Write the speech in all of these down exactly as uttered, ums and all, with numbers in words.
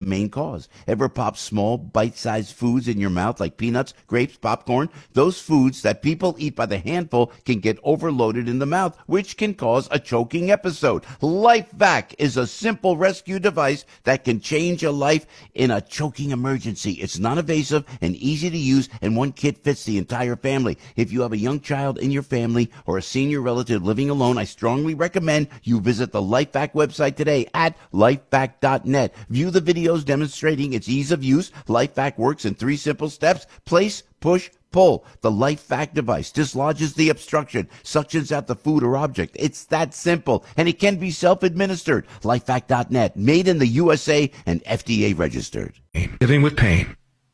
main cause. Ever pop small, bite-sized foods in your mouth like peanuts, grapes, popcorn? Those foods that people eat by the handful can get overloaded in the mouth, which can cause a choking episode. LifeVac is a simple rescue device that can change a life in a choking emergency. It's non-invasive and easy to use, and one kit fits the entire family. If you have a young child in your family or a senior relative living alone, I strongly recommend you visit the LifeVac website today at lifevac dot net. View the videos demonstrating its ease of use. LifeVac works in three simple steps: place, push, pull. The LifeVac device dislodges the obstruction, suctions out the food or object. It's that simple, and it can be self-administered. lifevac dot net, made in the U S A and F D A registered. Living with pain.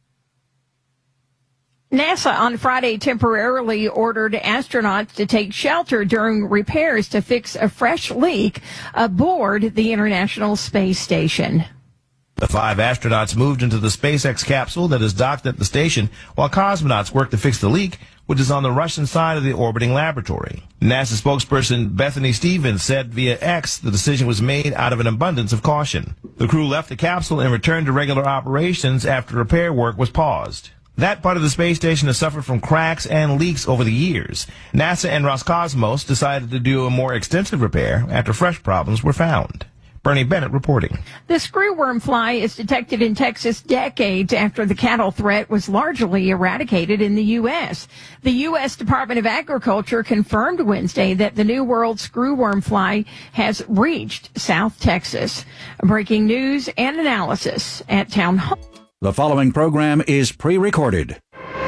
NASA on Friday temporarily ordered astronauts to take shelter during repairs to fix a fresh leak aboard the International Space Station. The five astronauts moved into the SpaceX capsule that is docked at the station while cosmonauts work to fix the leak, which is on the Russian side of the orbiting laboratory. NASA spokesperson Bethany Stevens said via X the decision was made out of an abundance of caution. The crew left the capsule and returned to regular operations after repair work was paused. That part of the space station has suffered from cracks and leaks over the years. NASA and Roscosmos decided to do a more extensive repair after fresh problems were found. Bernie Bennett reporting. The screwworm fly is detected in Texas decades after the cattle threat was largely eradicated in the U S. The U S Department of Agriculture confirmed Wednesday that the New World screwworm fly has reached South Texas. Breaking news and analysis at Town Hall. The following program is pre-recorded.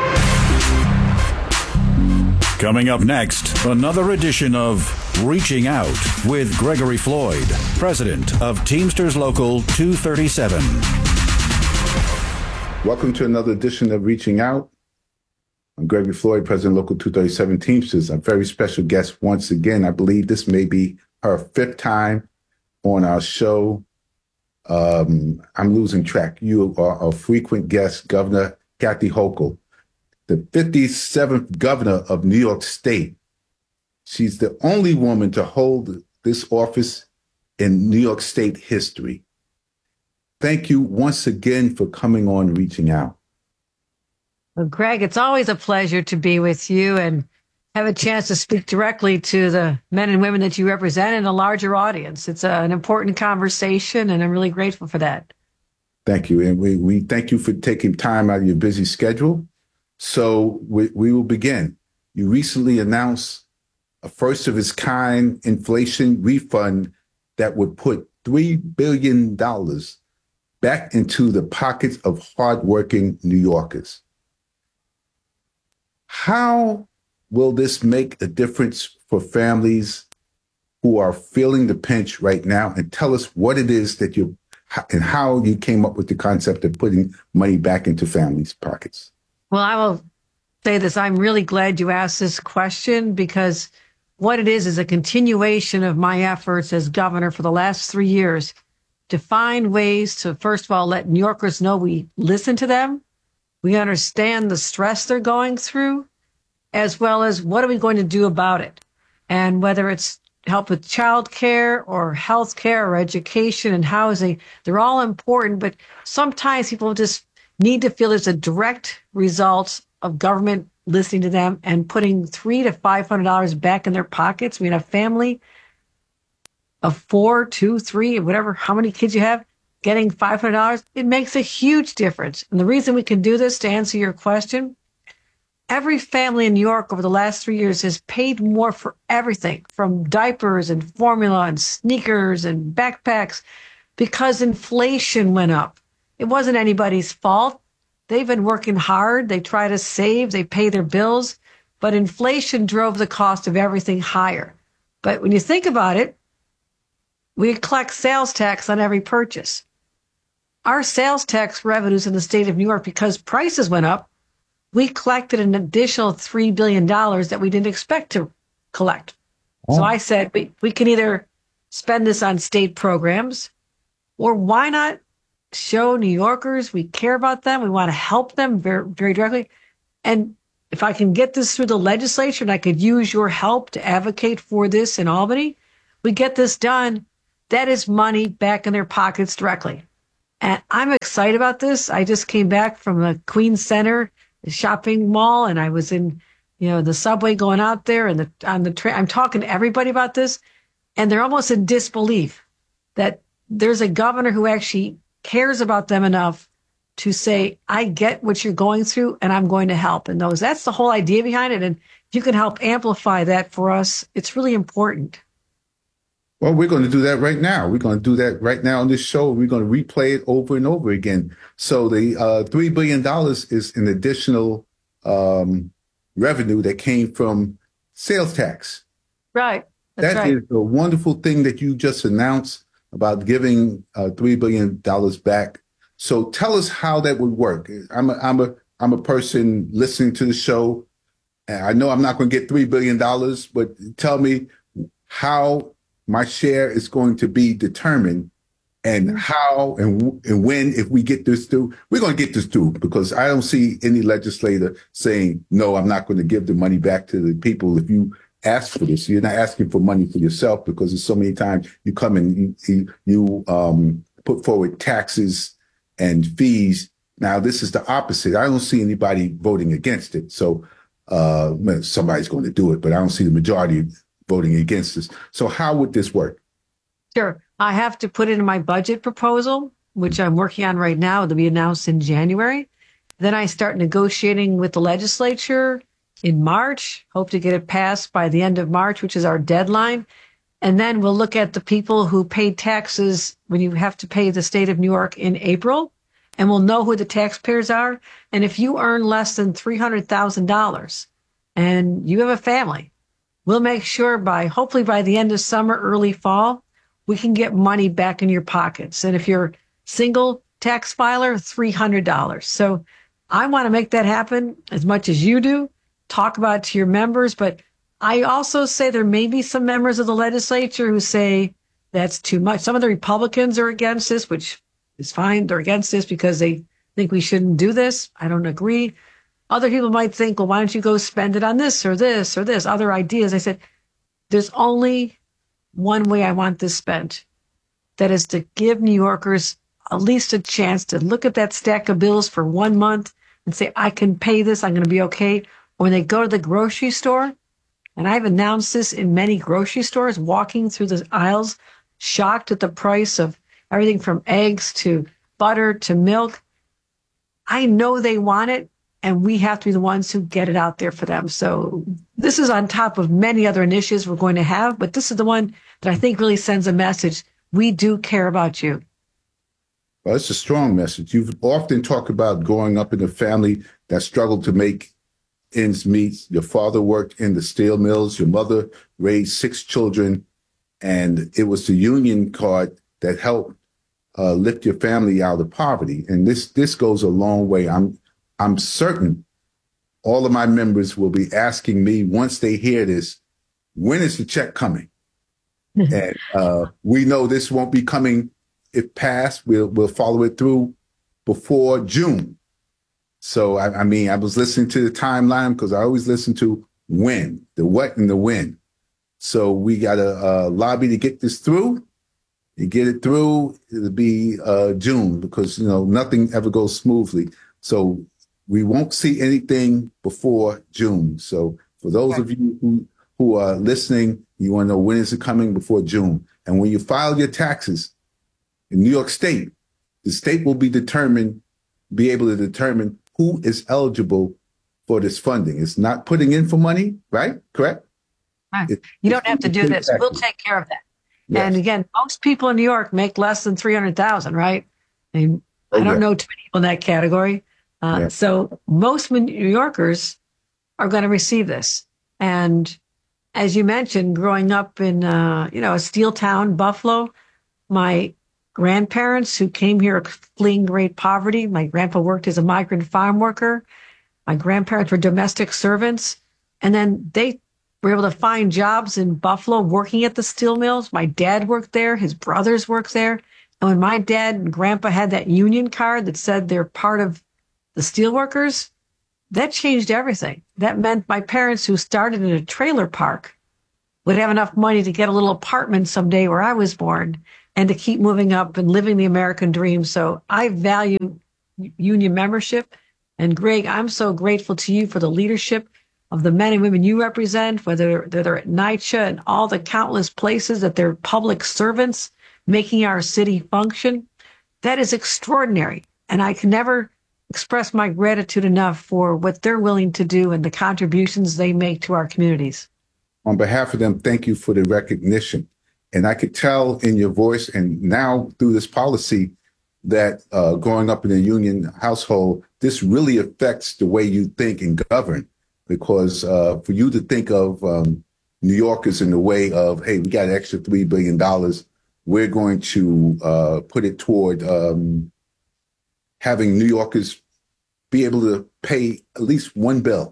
Coming up next, another edition of Reaching Out with Gregory Floyd, president of Teamsters Local two thirty-seven. Welcome to another edition of Reaching Out. I'm Gregory Floyd, president of Local two thirty-seven Teamsters. A very special guest once again. I believe this may be her fifth time on our show. Um, I'm losing track. You are a frequent guest, Governor Kathy Hochul, the fifty-seventh governor of New York State. She's the only woman to hold this office in New York State history. Thank you once again for coming on Reaching Out. Well, Greg, it's always a pleasure to be with you and have a chance to speak directly to the men and women that you represent and a larger audience. It's a, an important conversation, and I'm really grateful for that. Thank you. And we, we thank you for taking time out of your busy schedule. So we, we will begin. You recently announced a first of its kind inflation refund that would put three billion dollars back into the pockets of hardworking New Yorkers. How will this make a difference for families who are feeling the pinch right now? And tell us what it is that you and how you came up with the concept of putting money back into families' pockets. Well, I will say this. I'm really glad you asked this question, because what it is is a continuation of my efforts as governor for the last three years to find ways to, first of all, let New Yorkers know we listen to them, we understand the stress they're going through, as well as what are we going to do about it? And whether it's help with childcare or healthcare or education and housing, they're all important, but sometimes people just need to feel there's a direct result of government listening to them and putting three to five hundred dollars back in their pockets. I mean, a family of four, two, three, whatever, how many kids you have, getting five hundred dollars, it makes a huge difference. And the reason we can do this, to answer your question, every family in New York over the last three years has paid more for everything, from diapers and formula and sneakers and backpacks, because inflation went up. It wasn't anybody's fault. They've been working hard. They try to save. They pay their bills. But inflation drove the cost of everything higher. But when you think about it, we collect sales tax on every purchase. Our sales tax revenues in the state of New York, because prices went up, we collected an additional three billion dollars that we didn't expect to collect. Oh. So I said, we, we can either spend this on state programs, or why not show New Yorkers we care about them, we want to help them very, very directly. And if I can get this through the legislature and I could use your help to advocate for this in Albany, we get this done, that is money back in their pockets directly. And I'm excited about this. I just came back from the Queens Center the shopping mall, and I was in, you know, the subway going out there and the on the train. I'm talking to everybody about this, and they're almost in disbelief that there's a governor who actually cares about them enough to say, I get what you're going through and I'm going to help. And those, that's the whole idea behind it. And if you can help amplify that for us, it's really important. Well, we're going to do that right now. We're going to do that right now on this show. We're going to replay it over and over again. So the uh, three billion dollars is an additional um, revenue that came from sales tax. Right. That's That right. is a wonderful thing that you just announced about giving uh, three billion dollars back. So tell us how that would work. I'm a, I'm a, I'm a person listening to the show. And I know I'm not going to get three billion dollars, but tell me how my share is going to be determined and how and, and when, if we get this through. We're going to get this through because I don't see any legislator saying, no, I'm not going to give the money back to the people. If you ask for this, you're not asking for money for yourself, because there's so many times you come and you, you um, put forward taxes and fees. Now, this is the opposite. I don't see anybody voting against it. So uh, somebody's going to do it, but I don't see the majority voting against this. So how would this work? Sure. I have to put it in my budget proposal, which I'm working on right now. It'll be announced in January. Then I start negotiating with the legislature in March, hope to get it passed by the end of March, which is our deadline. And then we'll look at the people who paid taxes when you have to pay the state of New York in April, and we'll know who the taxpayers are. And if you earn less than three hundred thousand dollars and you have a family, we'll make sure by hopefully by the end of summer, early fall, we can get money back in your pockets. And if you're single tax filer, three hundred dollars. So I want to make that happen as much as you do. Talk about it to your members. But I also say there may be some members of the legislature who say that's too much. Some of the Republicans are against this, which is fine. They're against this because they think we shouldn't do this. I don't agree. Other people might think, well, why don't you go spend it on this or this or this, other ideas. I said, there's only one way I want this spent. That is to give New Yorkers at least a chance to look at that stack of bills for one month and say, I can pay this. I'm going to be okay. Or when they go to the grocery store, and I've announced this in many grocery stores, walking through the aisles, shocked at the price of everything from eggs to butter to milk. I know they want it, and we have to be the ones who get it out there for them. So this is on top of many other initiatives we're going to have, but this is the one that I think really sends a message. We do care about you. Well, it's a strong message. You've often talked about growing up in a family that struggled to make ends meet. Your father worked in the steel mills. Your mother raised six children, and it was the union card that helped uh, lift your family out of poverty. And this this goes a long way. I'm I'm certain all of my members will be asking me once they hear this, when is the check coming? And uh, we know this won't be coming if passed. We'll we'll follow it through before June. So, I, I mean, I was listening to the timeline because I always listen to when, the what and the when. So we got to uh, lobby to get this through. You get it through, it'll be uh, June, because, you know, nothing ever goes smoothly. So we won't see anything before June. So for those Okay. of you who, who are listening, you want to know when is it coming before June. And when you file your taxes in New York State, the state will be determined, be able to determine who is eligible for this funding. It's not putting in for money, right? Correct? Right. It- You don't have to do this. We'll take care of that. Yes. And again, most people in New York make less than three hundred thousand, right? I mean, I Oh, don't yeah. know too many people in that category. Uh, Yeah. So most New Yorkers are going to receive this. And as you mentioned, growing up in, uh, you know, a steel town, Buffalo, my grandparents who came here fleeing great poverty. My grandpa worked as a migrant farm worker. My grandparents were domestic servants. And then they were able to find jobs in Buffalo working at the steel mills. My dad worked there. His brothers worked there. And when my dad and grandpa had that union card that said they're part of the steel workers, that changed everything. That meant my parents, who started in a trailer park, would have enough money to get a little apartment someday where I was born. and to keep moving up and living the American dream. So I value union membership. And Greg, I'm so grateful to you for the leadership of the men and women you represent, whether they're at NYCHA and all the countless places that they're public servants making our city function. That is extraordinary. And I can never express my gratitude enough for what they're willing to do and the contributions they make to our communities. On behalf of them, thank you for the recognition. And I could tell in your voice and now through this policy that uh, growing up in a union household, this really affects the way you think and govern. Because uh, for you to think of um, New Yorkers in the way of, hey, we got an extra three billion dollars, we're going to uh, put it toward um, having New Yorkers be able to pay at least one bill.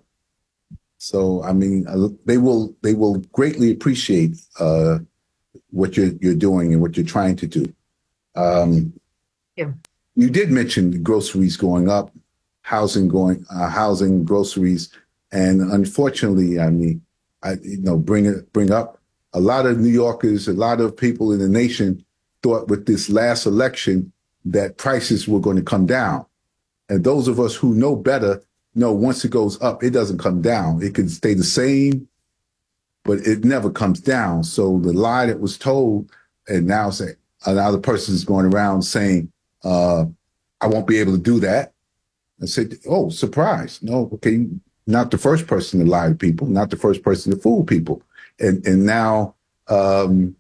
So, I mean, uh, they will they will greatly appreciate uh, what you're you're doing and what you're trying to do. Um, yeah. You did mention groceries going up, housing going, uh, housing, groceries, and unfortunately, I mean, I you know bring it bring up a lot of New Yorkers, a lot of people in the nation thought with this last election that prices were going to come down, and those of us who know better know once it goes up, it doesn't come down. It can stay the same, but it never comes down. So the lie that was told, and now say another person is going around saying, uh, I won't be able to do that. I said, oh, surprise. No, okay, not the first person to lie to people, not the first person to fool people. And and now um,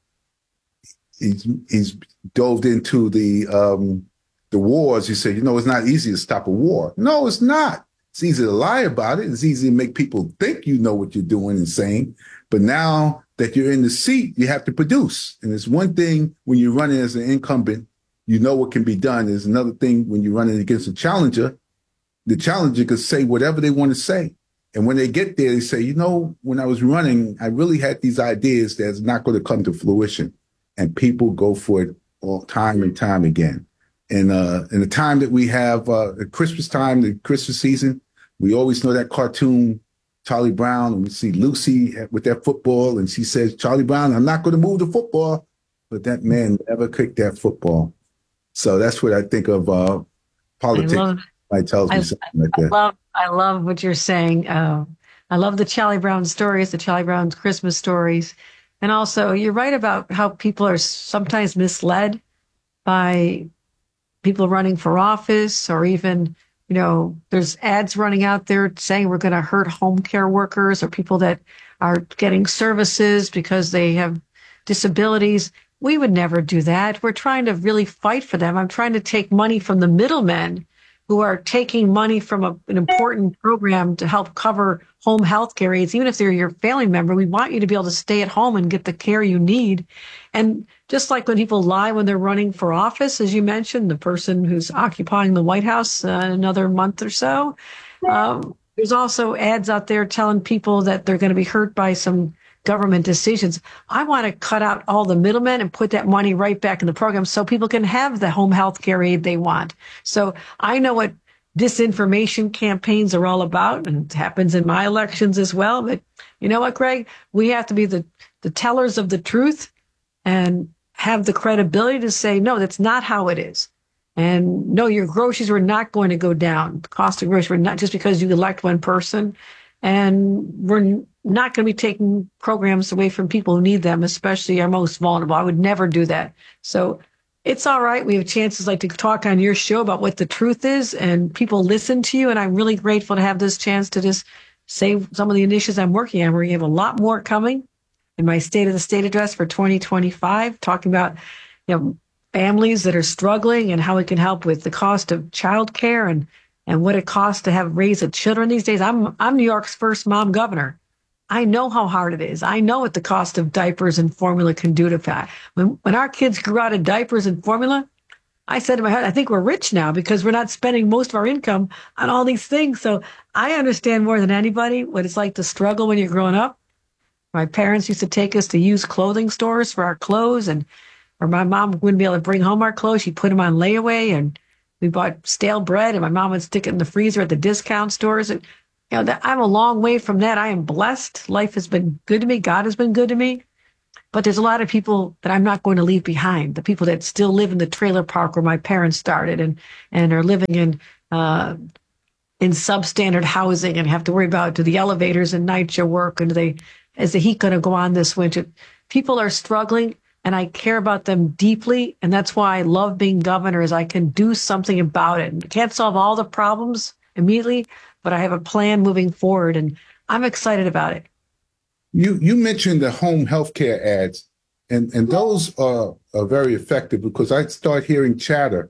he's he's dove into the um, the wars. He said, you know, it's not easy to stop a war. No, it's not. It's easy to lie about it. It's easy to make people think you know what you're doing and saying. But now that you're in the seat, you have to produce. And it's one thing when you're running as an incumbent, you know what can be done. There's another thing when you're running against a challenger. The challenger can say whatever they want to say. And when they get there, they say, you know, when I was running, I really had these ideas that's not going to come to fruition. And people go for it all time and time again. And uh, in the time that we have, uh, at Christmas time, the Christmas season, we always know that cartoon, Charlie Brown, and we see Lucy with that football, and she says, Charlie Brown, I'm not going to move the football. But that man never kicked that football. So that's what I think of uh, politics. I love, It tells me I, something like that. I love, I love what you're saying. Uh, I love the Charlie Brown stories, the Charlie Brown's Christmas stories. And also, you're right about how people are sometimes misled by people running for office, or even, you know, there's ads running out there saying we're going to hurt home care workers or people that are getting services because they have disabilities. We would never do that. We're trying to really fight for them. I'm trying to take money from the middlemen who are taking money from a, an important program to help cover home health care aids. Even if they're your family member, we want you to be able to stay at home and get the care you need. And just like when people lie when they're running for office, as you mentioned, the person who's occupying the White House uh, another month or so, um, there's also ads out there telling people that they're going to be hurt by some government decisions. I want to cut out all the middlemen and put that money right back in the program so people can have the home health care aid they want. So I know what disinformation campaigns are all about, and it happens in my elections as well. But you know what, Greg? We have to be the, the tellers of the truth and have the credibility to say, no, that's not how it is. And no, your groceries were not going to go down. The cost of groceries were not just because you elect one person. And we're not going to be taking programs away from people who need them, especially our most vulnerable. I would never do that. So it's all right. We have chances like to talk on your show about what the truth is, and people listen to you. And I'm really grateful to have this chance to just say some of the initiatives I'm working on. We have a lot more coming in my State of the State address for twenty twenty-five, talking about, you know, families that are struggling and how we can help with the cost of childcare and and what it costs to have raise of children these days. I'm I'm New York's first mom governor. I know how hard it is. I know what the cost of diapers and formula can do to fat. When when our kids grew out of diapers and formula, I said to my husband, I think we're rich now because we're not spending most of our income on all these things. So I understand more than anybody what it's like to struggle when you're growing up. My parents used to take us to used clothing stores for our clothes, and or my mom wouldn't be able to bring home our clothes. She'd put them on layaway, and we bought stale bread, and my mom would stick it in the freezer at the discount stores. And you know, I'm a long way from that. I am blessed. Life has been good to me. God has been good to me. But there's a lot of people that I'm not going to leave behind. The people that still live in the trailer park where my parents started and, and are living in, uh, in substandard housing and have to worry about, do the elevators and night show work? And do they, is the heat going to go on this winter? People are struggling, and I care about them deeply. And that's why I love being governor, is I can do something about it. I can't solve all the problems immediately, but I have a plan moving forward, and I'm excited about it. You you mentioned the home healthcare ads, and, and those are, are very effective because I start hearing chatter.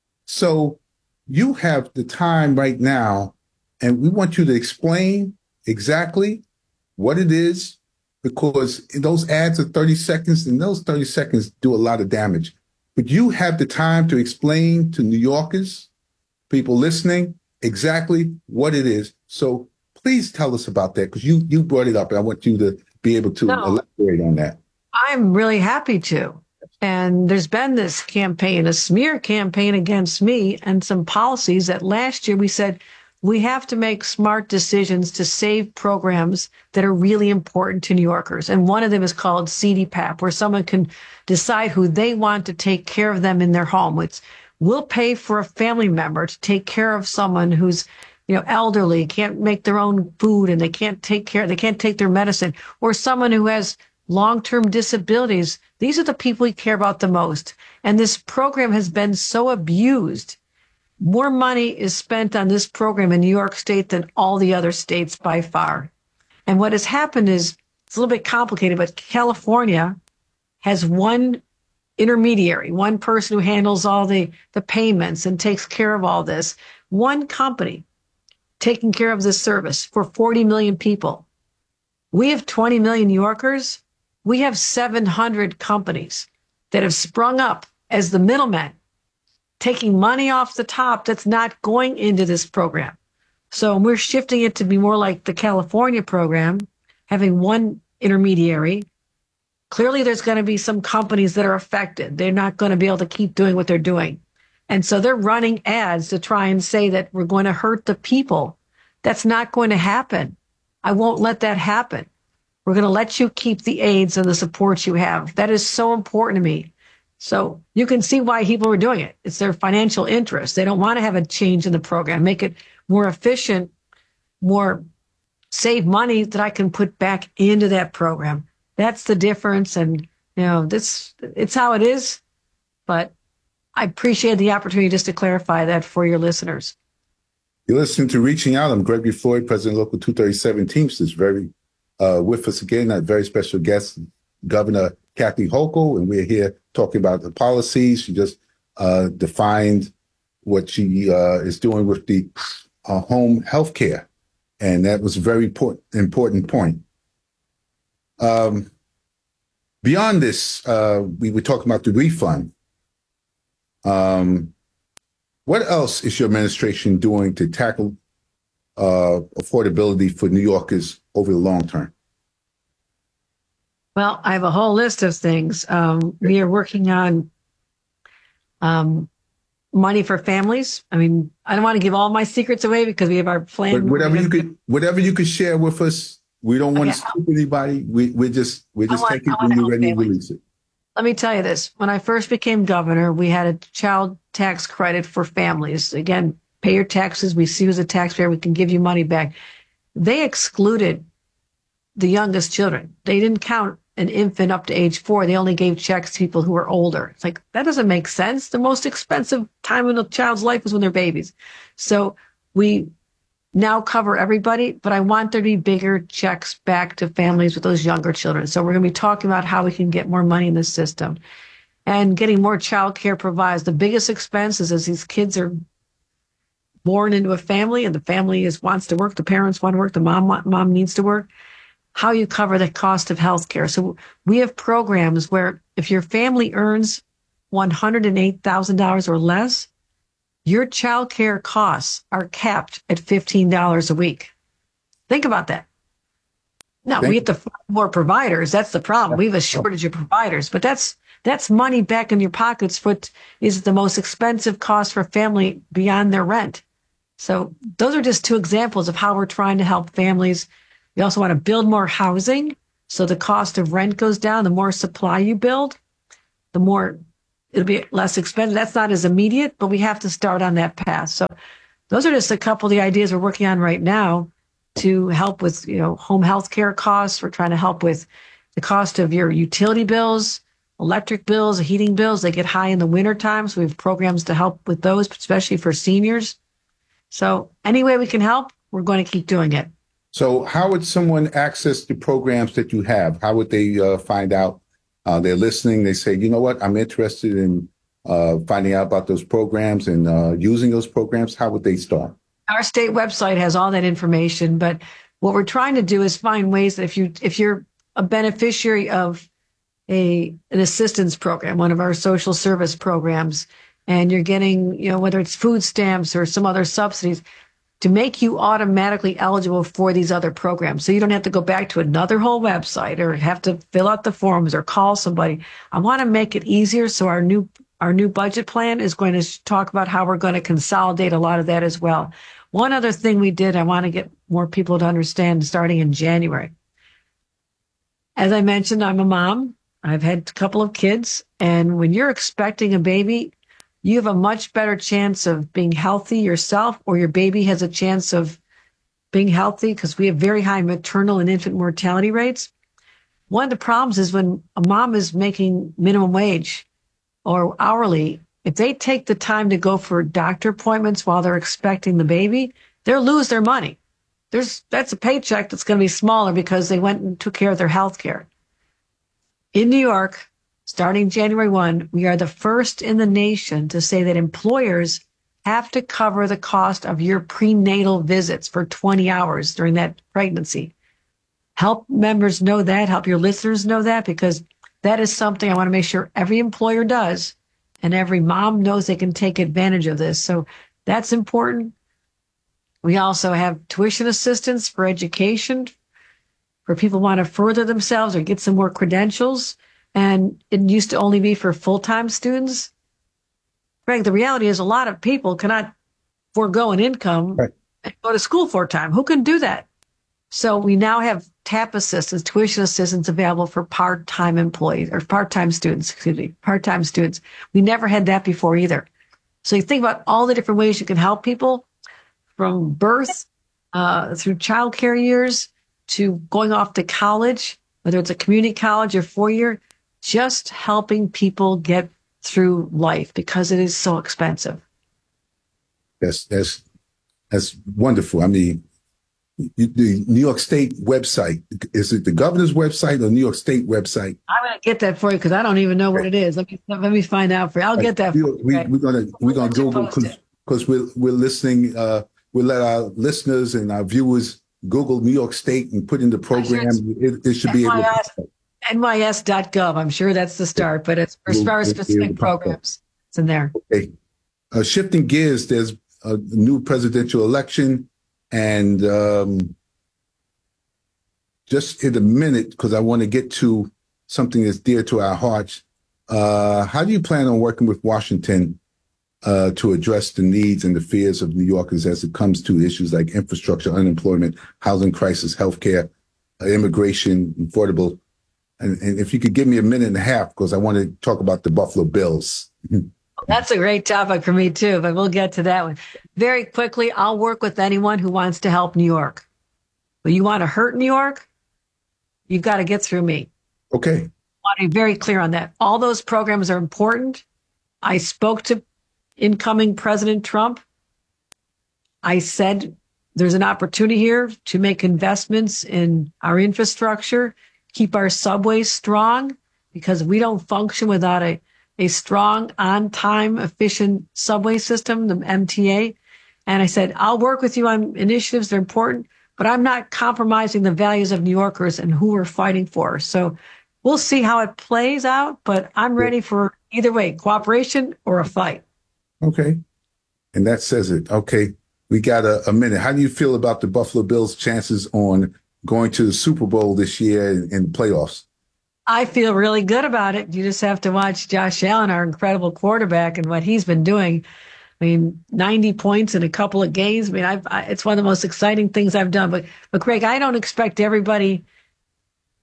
So you have the time right now, and we want you to explain exactly what it is, because those ads are thirty seconds, and those thirty seconds do a lot of damage. But you have the time to explain to New Yorkers, people listening, exactly what it is. So please tell us about that, because you, you brought it up, and I want you to be able to no, elaborate on that. I'm really happy to. And there's been this campaign, a smear campaign against me and some policies that last year we said we have to make smart decisions to save programs that are really important to New Yorkers. And one of them is called C D PAP, where someone can decide who they want to take care of them in their home. It's, we'll pay for a family member to take care of someone who's, you know, elderly, can't make their own food, and they can't take care, they can't take their medicine, or someone who has long-term disabilities. These are the people we care about the most. And this program has been so abused. More money is spent on this program in New York State than all the other states by far. And what has happened is, it's a little bit complicated, but California has one intermediary, one person who handles all the, the payments and takes care of all this. One company taking care of this service for forty million people. We have twenty million New Yorkers. We have seven hundred companies that have sprung up as the middlemen, taking money off the top that's not going into this program. So we're shifting it to be more like the California program, having one intermediary. Clearly, there's going to be some companies that are affected. They're not going to be able to keep doing what they're doing. And so they're running ads to try and say that we're going to hurt the people. That's not going to happen. I won't let that happen. We're going to let you keep the aids and the support you have. That is so important to me. So you can see why people are doing it. It's their financial interest. They don't want to have a change in the program, make it more efficient, more save money that I can put back into that program. That's the difference. And, you know, this, it's how it is. But I appreciate the opportunity just to clarify that for your listeners. You're listening to Reaching Out. I'm Gregory Floyd, President Local two thirty-seven Teamsters. Very uh, with us again, a very special guest, Governor Kathy Hochul, and we're here talking about the policies. She just uh, defined what she uh, is doing with the uh, home health care, and that was a very important, important point. Um, beyond this, uh, we were talking about the refund. Um, what else is your administration doing to tackle uh, affordability for New Yorkers over the long term? Well, I have a whole list of things. Um, we are working on um, money for families. I mean, I don't want to give all my secrets away because we have our plan. But whatever you could, whatever you could share with us, we don't want okay. to scoop anybody. We, we're just, we're just want, taking it when you're ready to release it. Let me tell you this. When I first became governor, we had a child tax credit for families. Again, pay your taxes. We see you as a taxpayer. We can give you money back. They excluded the youngest children. They didn't count an infant up to age four. They only gave checks to people who are older. It's like, that doesn't make sense. The most expensive time in a child's life is when they're babies. So we now cover everybody, but I want there to be bigger checks back to families with those younger children. So we're going to be talking about how we can get more money in the system and getting more child care providers. The biggest expense is as these kids are born into a family and the family is wants to work, the parents want to work, the mom mom needs to work, how you cover the cost of health care. So we have programs where if your family earns one hundred eight thousand dollars or less, your child care costs are capped at fifteen dollars a week. Think about that. Now, Thank we have to find more providers. That's the problem. We have a shortage of providers, but that's that's money back in your pockets for what is the most expensive cost for a family beyond their rent. So those are just two examples of how we're trying to help families. We also want to build more housing. So the cost of rent goes down. The more supply you build, the more it'll be less expensive. That's not as immediate, but we have to start on that path. So those are just a couple of the ideas we're working on right now to help with, you know, home health care costs. We're trying to help with the cost of your utility bills, electric bills, heating bills. They get high in the winter time. So we have programs to help with those, especially for seniors. So any way we can help, we're going to keep doing it. So how would someone access the programs that you have? How would they uh, find out? Uh, they're listening. They say, you know what, I'm interested in uh, finding out about those programs and uh, using those programs. How would they start? Our state website has all that information, but what we're trying to do is find ways that if you if you're a beneficiary of a an assistance program, one of our social service programs, and you're getting, you know, whether it's food stamps or some other subsidies, to make you automatically eligible for these other programs. So you don't have to go back to another whole website or have to fill out the forms or call somebody. I want to make it easier. So our new our new budget plan is going to talk about how we're going to consolidate a lot of that as well. One other thing we did, I want to get more people to understand starting in January. As I mentioned, I'm a mom. I've had a couple of kids. And when you're expecting a baby, you have a much better chance of being healthy yourself, or your baby has a chance of being healthy, because we have very high maternal and infant mortality rates. One of the problems is when a mom is making minimum wage or hourly, if they take the time to go for doctor appointments while they're expecting the baby, they'll lose their money. There's that's a paycheck that's going to be smaller because they went and took care of their health care. In New York, starting January first, we are the first in the nation to say that employers have to cover the cost of your prenatal visits for twenty hours during that pregnancy. Help members know that, help your listeners know that, because that is something I want to make sure every employer does, and every mom knows they can take advantage of this. So that's important. We also have tuition assistance for education, for people who want to further themselves or get some more credentials. And it used to only be for full-time students. Greg, the reality is a lot of people cannot forego an income right. and go to school full-time. Who can do that? So we now have TAP assistance, tuition assistance available for part-time employees or part-time students, excuse me, part-time students. We never had that before either. So you think about all the different ways you can help people, from birth uh, through childcare years to going off to college, whether it's a community college or four-year, just helping people get through life because it is so expensive. That's that's that's wonderful. I mean, the New York State website, is it the governor's website or New York State website? I'm going to get that for you because I don't even know what it is. Let me let me find out for you. I'll get that for you. We, we're gonna we're gonna Google because we're we're listening. Uh, we'll let our listeners and our viewers Google New York State and put in the program. It, it should be able to. N Y S dot gov. I'm sure that's the start, but it's as far as specific programs, it's in there. Okay. Uh, shifting gears, there's a new presidential election, and um, just in a minute, because I want to get to something that's dear to our hearts. Uh, how do you plan on working with Washington uh, to address the needs and the fears of New Yorkers as it comes to issues like infrastructure, unemployment, housing crisis, healthcare, uh, immigration, affordable? And, and if you could give me a minute and a half, because I want to talk about the Buffalo Bills. That's a great topic for me, too, but we'll get to that one. Very quickly, I'll work with anyone who wants to help New York. But you want to hurt New York, you've got to get through me. Okay. I want to be very clear on that. All those programs are important. I spoke to incoming President Trump. I said there's an opportunity here to make investments in our infrastructure, keep our subways strong, because we don't function without a, a strong, on-time, efficient subway system, the M T A. And I said, I'll work with you on initiatives that are important, but I'm not compromising the values of New Yorkers and who we're fighting for. So we'll see how it plays out, but I'm ready for either way, cooperation or a fight. Okay. And that says it. Okay. We got a, a minute. How do you feel about the Buffalo Bills' chances on going to the Super Bowl this year in, in the playoffs? I feel really good about it. You just have to watch Josh Allen, our incredible quarterback, and what he's been doing. I mean, ninety points in a couple of games. I mean, I've, I, it's one of the most exciting things I've done. But, but Craig, I don't expect everybody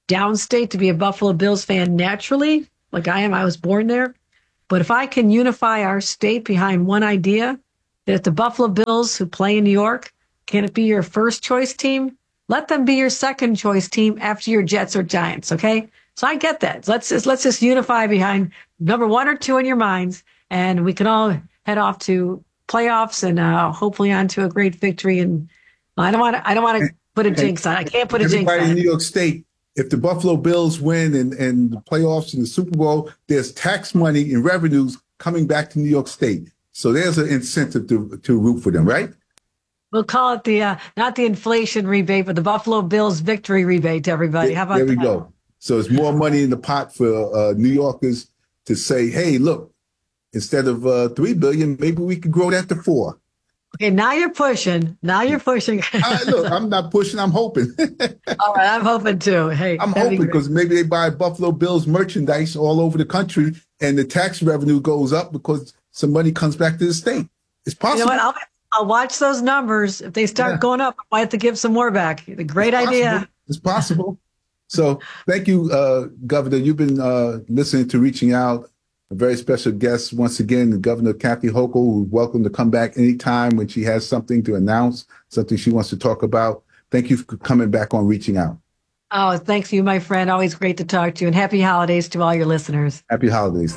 downstate to be a Buffalo Bills fan naturally, like I am. I was born there. But if I can unify our state behind one idea, that if the Buffalo Bills who play in New York, can it be your first choice team? Let them be your second choice team after your Jets or Giants, okay? So I get that. Let's just, let's just unify behind number one or two in your minds, and we can all head off to playoffs and uh, hopefully on to a great victory. And I don't want to, I don't want to put a jinx on it. I can't put a jinx on it. Everybody in New York State, if the Buffalo Bills win and, and the playoffs and the Super Bowl, there's tax money and revenues coming back to New York State. So there's an incentive to, to root for them, right? We'll call it the, uh, not the inflation rebate, but the Buffalo Bills victory rebate to everybody. How about that? There we go. So it's more money in the pot for uh, New Yorkers to say, hey, look, instead of uh, three billion dollars, maybe we could grow that to four. Okay, now you're pushing. Now you're pushing. uh, look, I'm not pushing. I'm hoping. All right, I'm hoping too. Hey, I'm hoping because maybe they buy Buffalo Bills merchandise all over the country and the tax revenue goes up because some money comes back to the state. It's possible. You know what? I'll, I'll watch those numbers. If they start yeah. going up, I might have to give some more back. A great it's idea. Possible. It's possible. So thank you, uh, Governor. You've been uh, listening to Reaching Out. A very special guest once again, Governor Kathy Hochul, who's welcome to come back anytime when she has something to announce, something she wants to talk about. Thank you for coming back on Reaching Out. Oh, thanks you, my friend. Always great to talk to you, and happy holidays to all your listeners. Happy holidays.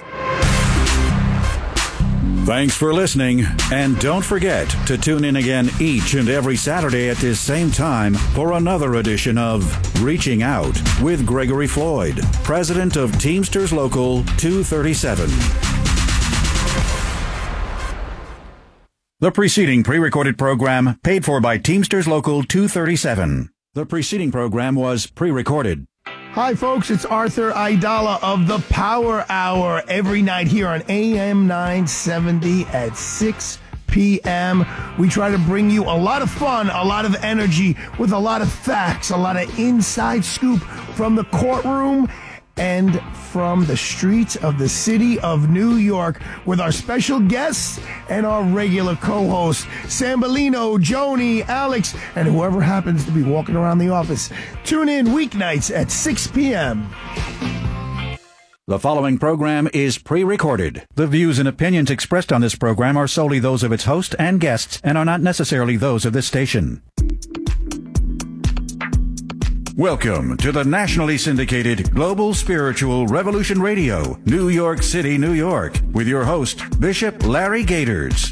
Thanks for listening, and don't forget to tune in again each and every Saturday at this same time for another edition of Reaching Out with Gregory Floyd, president of Teamsters Local two thirty-seven. The preceding pre-recorded program paid for by Teamsters Local two thirty-seven. The preceding program was pre-recorded. Hi, folks. It's Arthur Aidala of the Power Hour every night here on A M nine seventy at six p.m. We try to bring you a lot of fun, a lot of energy with a lot of facts, a lot of inside scoop from the courtroom and from the streets of the city of New York with our special guests and our regular co-hosts, Sambolino, Joni, Alex, and whoever happens to be walking around the office. Tune in weeknights at six p.m. The following program is pre-recorded. The views and opinions expressed on this program are solely those of its host and guests and are not necessarily those of this station. Welcome to the nationally syndicated Global Spiritual Revolution Radio, New York City, New York, with your host, Bishop Larry Gators.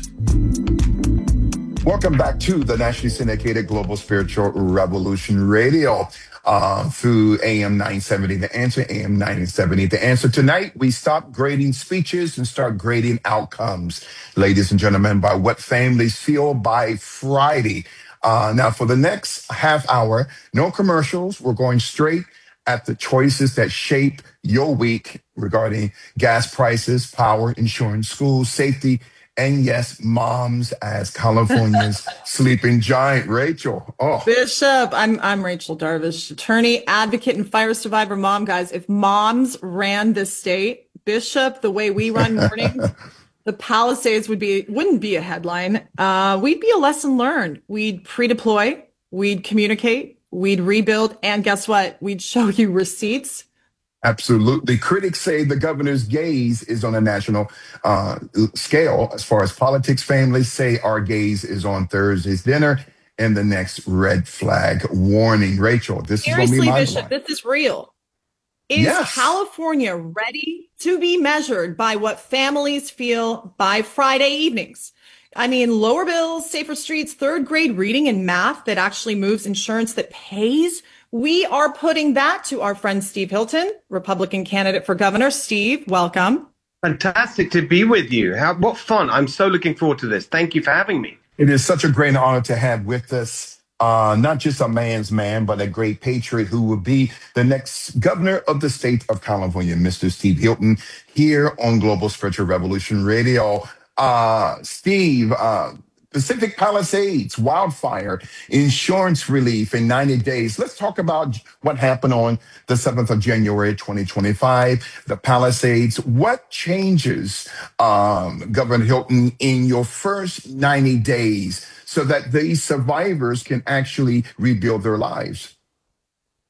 Welcome back to the nationally syndicated Global Spiritual Revolution Radio uh, through A M nine seventy, The Answer, A M nine seventy. The Answer. Tonight, we stop grading speeches and start grading outcomes, ladies and gentlemen, by what families feel by Friday. Uh, now, for the next half hour, no commercials. We're going straight at the choices that shape your week regarding gas prices, power, insurance, schools, safety, and yes, moms as California's sleeping giant. Rachel. Oh, Bishop. I'm I'm Rachel Darvish, attorney, advocate, and fire survivor mom. Guys, if moms ran this state, Bishop, the way we run mornings. The Palisades would be, wouldn't be a headline. Uh, we'd be a lesson learned. We'd pre-deploy, we'd communicate, we'd rebuild, and guess what? We'd show you receipts. Absolutely. Critics say the governor's gaze is on a national uh, scale. As far as politics, families say our gaze is on Thursday's dinner and the next red flag warning. Rachel, this Seriously, is going to be Bishop, mind-blowing. this is real. Is Yes. California ready to be measured by what families feel by Friday evenings? I mean, lower bills, safer streets, third grade reading and math that actually moves insurance that pays. We are putting that to our friend Steve Hilton, Republican candidate for governor. Steve, welcome. Fantastic to be with you. How, what fun. I'm so looking forward to this. Thank you for having me. It is such a great honor to have with us Uh, not just a man's man, but a great patriot who will be the next governor of the state of California, Mister Steve Hilton, here on Global Spiritual Revolution Radio. Uh, Steve, uh, Pacific Palisades, wildfire, insurance relief in ninety days. Let's talk about what happened on the seventh of January, twenty twenty-five, the Palisades. What changes, um, Governor Hilton, in your first ninety days so that these survivors can actually rebuild their lives?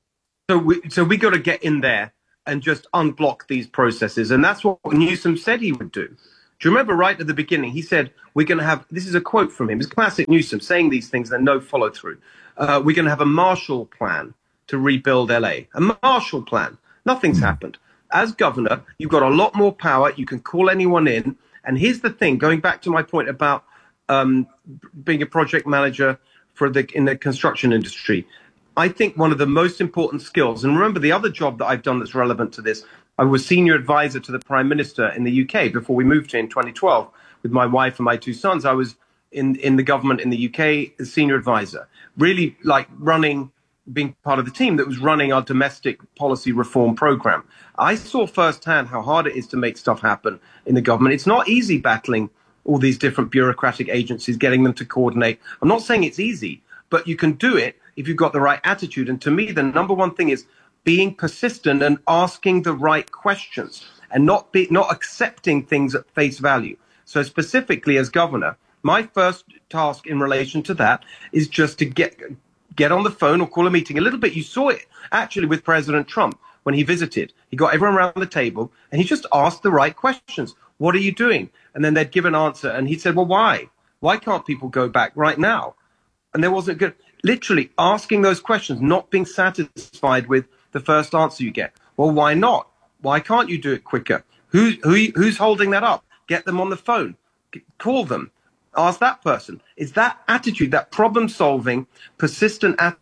So we, so we got to get in there and just unblock these processes. And that's what Newsom said he would do. Do you remember right at the beginning, he said, we're going to have, this is a quote from him, it's classic Newsom saying these things and no follow through. Uh, we're going to have a Marshall Plan to rebuild L A. A Marshall Plan. Nothing's happened. As governor, you've got a lot more power. You can call anyone in. And here's the thing, going back to my point about um, being a project manager for the in the construction industry. I think one of the most important skills, and remember the other job that I've done that's relevant to this, I was senior advisor to the Prime Minister in the U K before we moved here in twenty twelve with my wife and my two sons. I was in, in the government in the U K as senior advisor, really like running, being part of the team that was running our domestic policy reform program. I saw firsthand how hard it is to make stuff happen in the government. It's not easy battling all these different bureaucratic agencies, getting them to coordinate. I'm not saying it's easy, but you can do it if you've got the right attitude. And to me, the number one thing is being persistent and asking the right questions and not be, not accepting things at face value. So specifically as governor, my first task in relation to that is just to get get on the phone or call a meeting. A little bit, you saw it actually with President Trump when he visited. He got everyone around the table and he just asked the right questions. What are you doing? And then they'd give an answer. And he said, well, why? Why can't people go back right now? And there wasn't good. Literally asking those questions, not being satisfied with the first answer you get. Well, why not? Why can't you do it quicker? Who, who, who's holding that up? Get them on the phone. Call them. Ask that person. It's that attitude, that problem-solving, persistent attitude.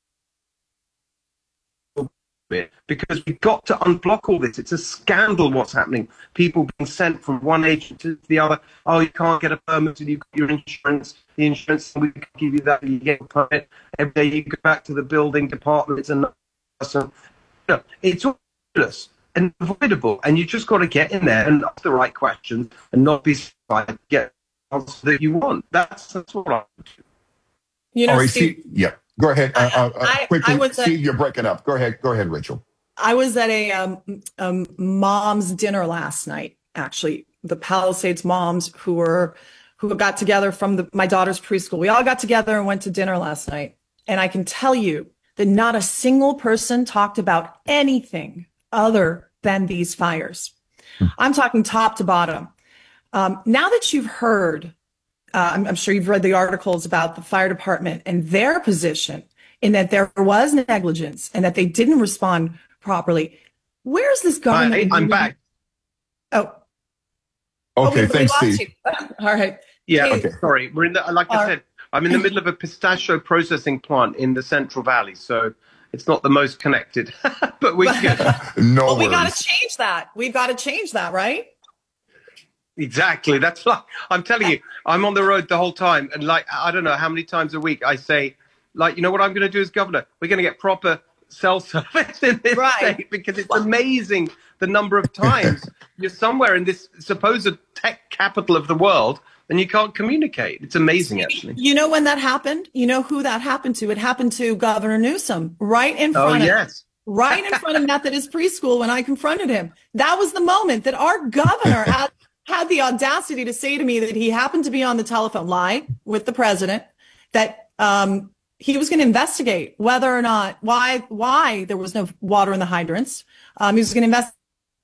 Because we've got to unblock all this. It's a scandal what's happening. People being sent from one agent to the other. Oh, you can't get a permit, you've got your insurance. The insurance, we can give you that, you get a permit. Every day you go back to the building department, it's another person. You know, it's all ridiculous and avoidable. And you just got to get in there and ask the right questions and not be surprised to get the answer that you want. That's, that's what I would do. You know, All right, Steve, Steve, yeah. Go ahead. Uh, uh, I- quickly, I was at- Steve, you're breaking up. Go ahead. Go ahead, Rachel. I was at a um, um, mom's dinner last night, actually, the Palisades moms who were who got together from the, my daughter's preschool. We all got together and went to dinner last night. And I can tell you that not a single person talked about anything other than these fires. Hmm. I'm talking top to bottom. Um, now that you've heard, uh, I'm, I'm sure you've read the articles about the fire department and their position in that there was negligence and that they didn't respond properly. Where's this government? Hi, I'm back. Oh. Okay, oh, thanks, Steve. You. All right. Yeah, Hey. okay. Sorry. We're in the, like I said, I'm in the middle of a pistachio processing plant in the Central Valley, so it's not the most connected, but we get No well, we worries. got to change that. We've got to change that, right? Exactly. That's like, I'm telling you, I'm on the road the whole time. And like, I don't know how many times a week I say, like, you know what I'm going to do as governor? We're going to get proper cell service in this Right. state because it's amazing the number of times you're somewhere in this supposed tech capital of the world and you can't communicate. It's amazing, actually. You know when that happened? You know who that happened to? It happened to Governor Newsom right in Oh, front of yes. right in front of Methodist Preschool when I confronted him. That was the moment that our governor had had the audacity to say to me that he happened to be on the telephone line with the president, that um, he was going to investigate whether or not why why there was no water in the hydrants. Um, he was going to invest.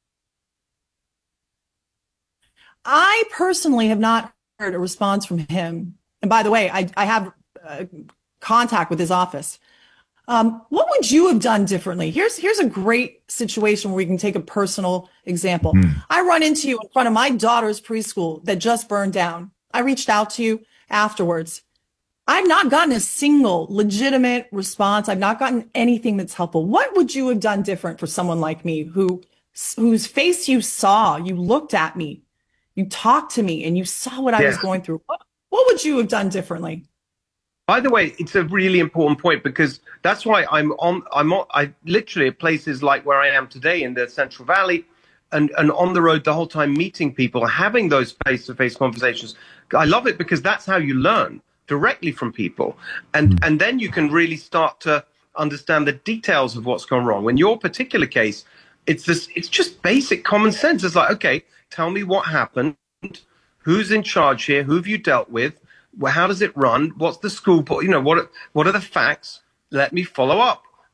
I personally have not heard a response from him. And by the way, I, I have uh, contact with his office. Um, what would you have done differently? Here's here's a great situation where we can take a personal example. Mm. I run into you in front of my daughter's preschool that just burned down. I reached out to you afterwards. I've not gotten a single legitimate response. I've not gotten anything that's helpful. What would you have done different for someone like me who whose face you saw? You looked at me, you talked to me, and you saw what I yeah. was going through. What, what would you have done differently? By the way, it's a really important point because that's why I'm on. I'm on. I literally at places like where I am today in the Central Valley, and and on the road the whole time, meeting people, having those face-to-face conversations. I love it because that's how you learn directly from people, and and then you can really start to understand the details of what's gone wrong. In your particular case, it's this. It's just basic common sense. It's like, okay, tell me what happened. Who's in charge here? Who have you dealt with? Well, how does it run? What's the school? You know, what what are the facts? Let me follow up.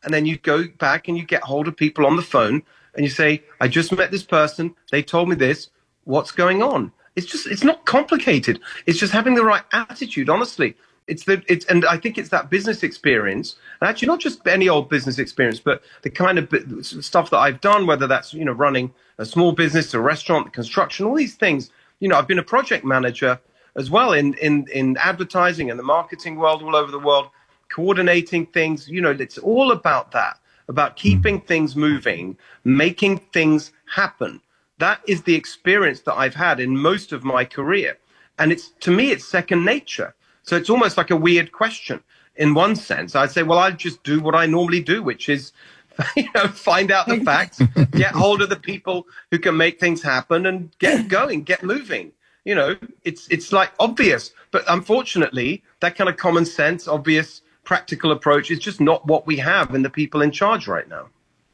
and then you go back and you get hold of people on the phone and you say, I just met this person. They told me this. What's going on? It's just, it's not complicated. It's just having the right attitude, honestly. It's the, it's, and I think it's that business experience, and actually not just any old business experience, but the kind of stuff that I've done, whether that's, you know, running a small business, a restaurant, construction, all these things. You know, I've been a project manager as well in, in, in advertising and the marketing world all over the world, coordinating things. You know, it's all about that, about keeping things moving, making things happen. That is the experience that I've had in most of my career. And it's, to me, it's second nature. So it's almost like a weird question. In one sense, I'd say, well, I just do what I normally do, which is, you know, find out the facts, get hold of the people who can make things happen and get going, get moving. You know, it's it's like obvious. But unfortunately, that kind of common sense, obvious, practical approach is just not what we have in the people in charge right now.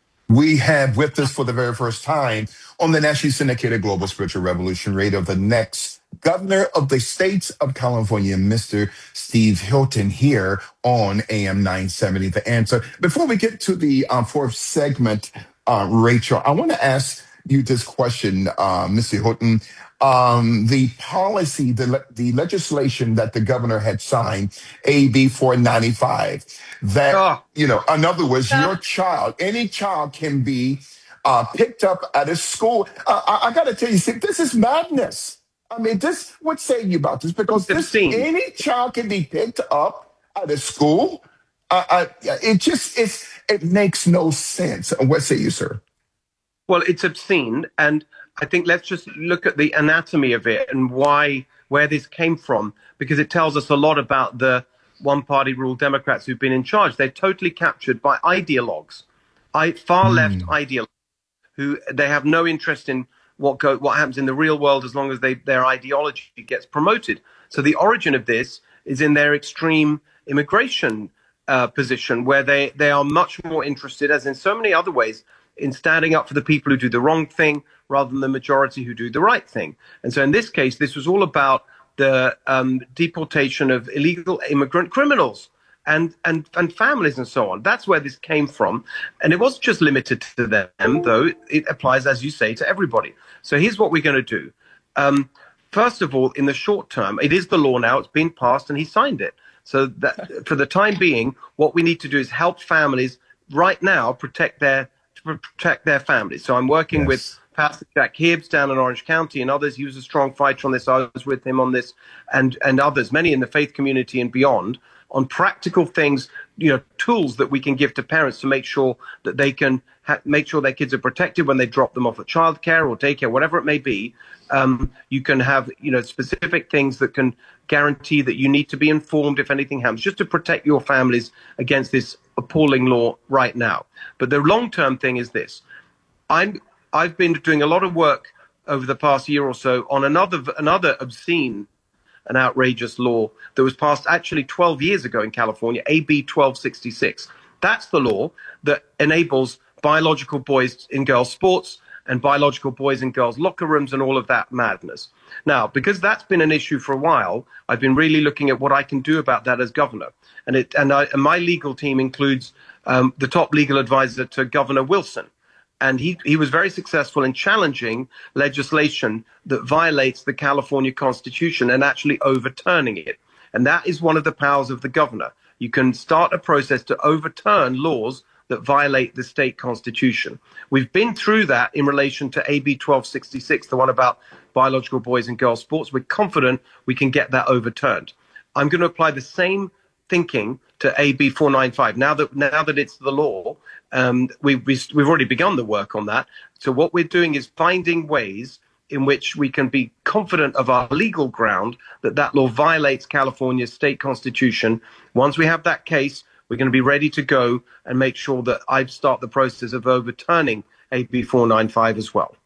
We have with us for the very first time on the nationally syndicated Global Spiritual Revolution Radio, the next governor of the state of California, Mister Steve Hilton, here on A M nine seventy, The Answer. Before we get to the um, fourth segment, uh, Rachel, I want to ask you this question, uh, Mister Hilton. Um, the policy, the, le- the legislation that the governor had signed, A B four ninety-five, that, Oh. you know, in other words, your child, any child can be uh, picked up at a school. Uh, I, I got to tell you, see, this is madness. I mean, this, what say you about this? Because this, obscene. any child can be picked up at a school. Uh, uh, it just, it's, it makes no sense. What say you, sir? Well, it's obscene. And I think let's just look at the anatomy of it and why, where this came from, because it tells us a lot about the one-party rule Democrats who've been in charge. They're totally captured by ideologues, I, far-left mm. ideologues, who they have no interest in what go, what happens in the real world as long as they, their ideology gets promoted. So the origin of this is in their extreme immigration uh, position, where they, they are much more interested, as in so many other ways, in standing up for the people who do the wrong thing rather than the majority who do the right thing. And so in this case, this was all about the um, deportation of illegal immigrant criminals and, and, and families and so on. That's where this came from. And it wasn't just limited to them, though. It applies, as you say, to everybody. So here's what we're going to do. Um, first of all, in the short term, it is the law now. It's been passed and he signed it. So that for the time being, what we need to do is help families right now protect their to protect their families. So I'm working yes. with Pastor Jack Hibbs down in Orange County and others. He was a strong fighter on this. I was with him on this, and and others, many in the faith community and beyond, on practical things, you know, tools that we can give to parents to make sure that they can ha- make sure their kids are protected when they drop them off at childcare or daycare, whatever it may be. Um, you can have, you know, specific things that can guarantee that you need to be informed if anything happens, just to protect your families against this appalling law right now. But the long-term thing is this. I'm, I've been doing a lot of work over the past year or so on another another obscene and outrageous law that was passed actually twelve years ago in California, A B twelve sixty-six. That's the law that enables biological boys in girls' sports and biological boys in girls' locker rooms and all of that madness. Now, because that's been an issue for a while, I've been really looking at what I can do about that as governor. And it and, I, and my legal team includes um, the top legal advisor to Governor Wilson. And he, he was very successful in challenging legislation that violates the California Constitution and actually overturning it. And that is one of the powers of the governor. You can start a process to overturn laws that violate the state constitution. We've been through that in relation to A B twelve sixty-six, the one about biological boys and girls sports. We're confident we can get that overturned. I'm going to apply the same thinking to A B four ninety-five. Now that now that it's the law, um, we, we, we've already begun the work on that. So what we're doing is finding ways in which we can be confident of our legal ground that that law violates California's state constitution. Once we have that case, we're going to be ready to go and make sure that I start the process of overturning A B four ninety-five as well.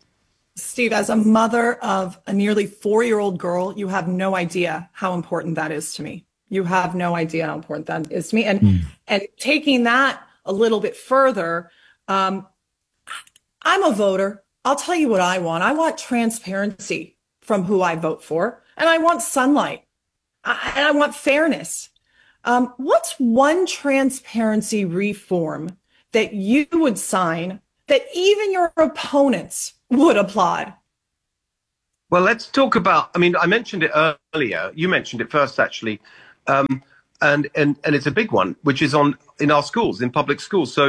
Steve, as a mother of a nearly four-year-old girl, you have no idea how important that is to me. You have no idea how important that is to me. And mm. and taking that a little bit further, um, I'm a voter. I'll tell you what I want. I want transparency from who I vote for, and I want sunlight, I, and I want fairness. Um, what's one transparency reform that you would sign that even your opponents would applaud? Well, let's talk about, I mean, I mentioned it earlier. You mentioned it first, actually. Um, and, and, and it's a big one, which is on in our schools, in public schools. So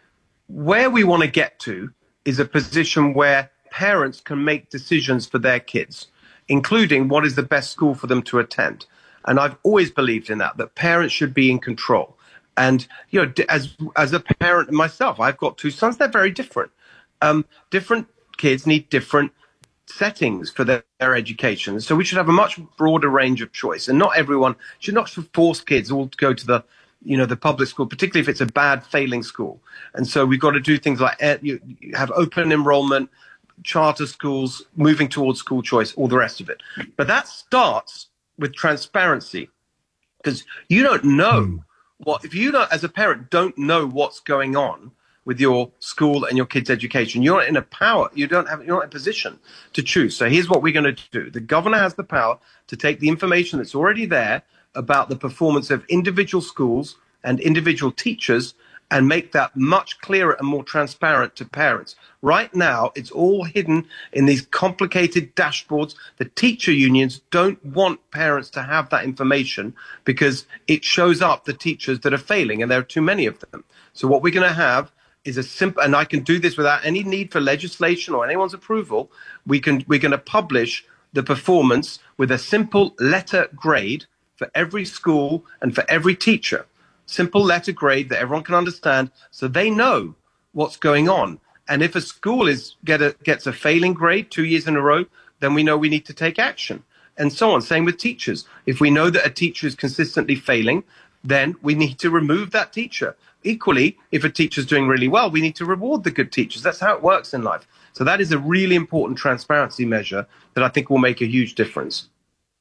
where we want to get to is a position where parents can make decisions for their kids, including what is the best school for them to attend. And I've always believed in that, that parents should be in control. And, you know, as, as a parent myself, I've got two sons. They're very different. Um, different kids need different settings for their, their education. So we should have a much broader range of choice. And not everyone should not force kids all to go to the, you know, the public school, particularly if it's a bad failing school. And so we've got to do things like uh, you, you have open enrollment, charter schools, moving towards school choice, all the rest of it. But that starts with transparency, because you don't know mm. what, if you don't, as a parent, don't know what's going on with your school and your kids' education, you're not in a power, you don't have, you're not in a position to choose. So here's what we're going to do. The governor has the power to take the information that's already there about the performance of individual schools and individual teachers and make that much clearer and more transparent to parents. Right now, it's all hidden in these complicated dashboards. The teacher unions don't want parents to have that information because it shows up the teachers that are failing, and there are too many of them. So what we're going to have is a simple, and I can do this without any need for legislation or anyone's approval. We can, we're going to publish the performance with a simple letter grade for every school and for every teacher. Simple letter grade that everyone can understand, so they know what's going on. And if a school is get a, gets a failing grade two years in a row, then we know we need to take action, and so on. Same with teachers. If we know that a teacher is consistently failing, then we need to remove that teacher. Equally, if a teacher's doing really well, we need to reward the good teachers. That's how it works in life. So that is a really important transparency measure that I think will make a huge difference.